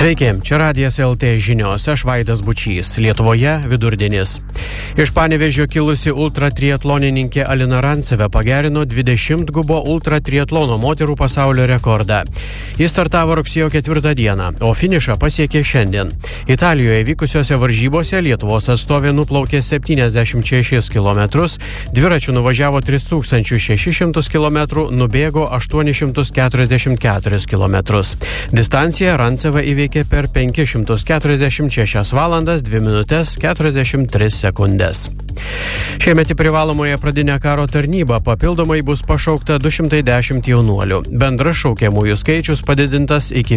Sveiki, čia Radijas LT žinios, aš Vaidas Bučys, Lietuvoje vidurdienis. Iš Panevėžio kilusi ultratriatlonininkė Alina Rancevė pagerino 20-gubo ultratriatlono moterų pasaulio rekordą. Jis startavo rugsėjo 4 dieną, o finišą pasiekė šiandien. Italijoje vykusiose varžybose Lietuvos atstovė nuplaukė 76 km, dviračių nuvažiavo 3600 km, nubėgo 844 km. Distanciją Rancevė įveikė per 546 valandas 2 minutės 43 sekundės. Šiemet į privalomąją pradinę karo tarnybą papildomai bus pašaukta 210 jaunuolių. Bendras šaukiamųjų skaičius padidintas iki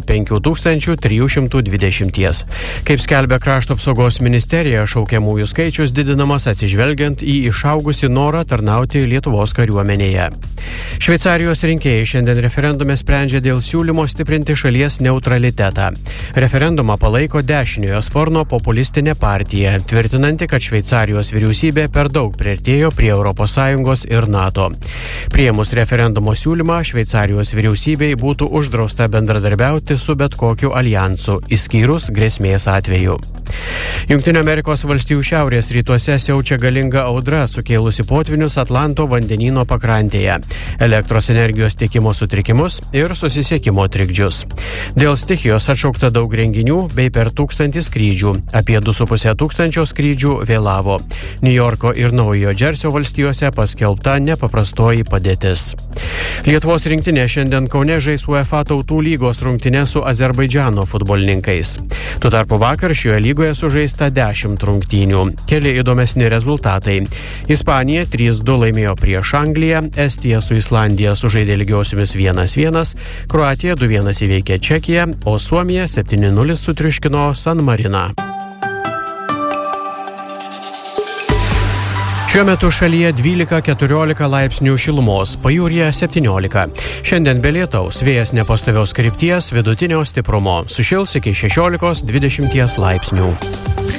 5320. Kaip skelbia Krašto apsaugos ministerija, šaukiamųjų skaičius didinamas atsižvelgiant į išaugusį norą tarnauti Lietuvos kariuomenėje. Šveicarijos rinkėjai šiandien referendume sprendžia dėl siūlymo stiprinti šalies neutralitetą. Referendumą palaiko dešiniojo sparno populistinė partija, tvirtinanti, kad Šveicarijos vyriausybė per daug priartėjo prie ES ir NATO. Priėmus referendumo siūlymą, Šveicarijos vyriausybei būtų uždrausta bendradarbiauti su bet kokiu aljansu, išskyrus grėsmės atveju. Jungtinių Amerikos valstijų šiaurės rytuose siaučia galinga audra, sukėlusi potvynius Atlanto vandenyno pakrantėje, elektros energijos tiekimo sutrikimus ir susisiekimo trikdžius. Dėl stichijos atšaukta daug renginių bei per 1000 skrydžių, apie 2500 skrydžių vėlavo. Niujorko ir Naujojo Džersio valstijose paskelbta nepaprastoji padėtis. Lietuvos rinktinė šiandien Kaune žais UEFA tautų lygos rungtynes su Azerbaidžano futbolininkais. Tuo tarpu vakar šioje lygoje sužaista 10 rungtynių. Keli įdomesni rezultatai. Ispanija 3-2 laimėjo prieš Angliją, Estija su Islandija sužaidė lygiosiomis 1-1, Kroatija 2-1 įveikė Čekiją, o Suomija 7-0 sutriuškino San Mariną. Šiuo metu šalyje 12-14 laipsnių šilumos, pajūryje 17. Šiandien be lietaus, vėjas nepastovios krypties, vidutinio stiprumo, sušils iki 16-20 laipsnių.